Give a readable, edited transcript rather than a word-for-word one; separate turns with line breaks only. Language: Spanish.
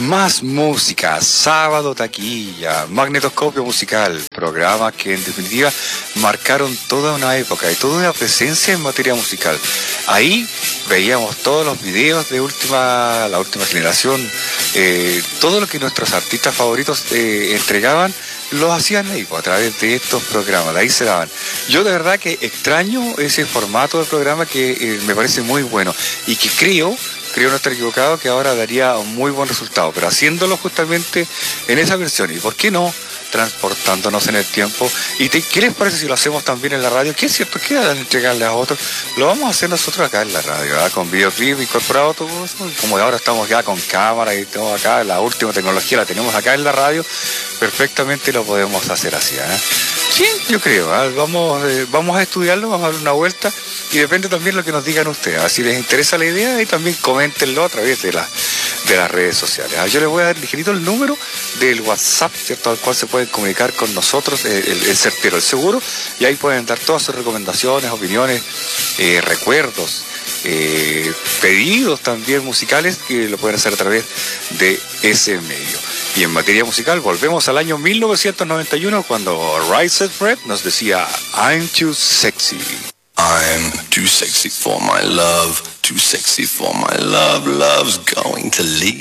Más música, Sábado Taquilla, Magnetoscopio Musical, programas que en definitiva marcaron toda una época y toda una presencia en materia musical. Ahí veíamos todos los videos de la última generación, todo lo que nuestros artistas favoritos entregaban, los hacían ahí, a través de estos programas, de ahí se daban. Yo de verdad que extraño ese formato de programa que me parece muy bueno y que creo no estar equivocado, que ahora daría un muy buen resultado, pero haciéndolo justamente en esa versión. ¿Y por qué no? Transportándonos en el tiempo. ¿Y qué les parece si lo hacemos también en la radio? ¿Qué es cierto? ¿Qué dan entregarle a otros? Lo vamos a hacer nosotros acá en la radio, ¿verdad? Con videoclip incorporado, todo eso. Como de ahora estamos ya con cámara y todo acá, la última tecnología la tenemos acá en la radio, perfectamente lo podemos hacer así, ¿eh? Sí, yo creo, ¿eh? Vamos a estudiarlo, vamos a dar una vuelta y depende también lo que nos digan ustedes. Si les interesa la idea, y también coméntenlo a través de las redes sociales. Yo les voy a dar ligerito el número del WhatsApp, ¿cierto? Al cual se pueden comunicar con nosotros, el certero, el seguro, y ahí pueden dar todas sus recomendaciones, opiniones, recuerdos, pedidos también musicales, que lo pueden hacer a través de ese medio. Y en materia musical volvemos al año 1991 cuando Rise Fred nos decía I'm too sexy.
I'm too sexy for my love, too sexy for my love, love's going to leave.